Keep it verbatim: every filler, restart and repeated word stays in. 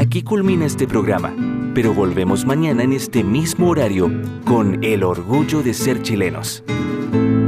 Aquí culmina este programa, pero volvemos mañana en este mismo horario con el orgullo de ser chilenos.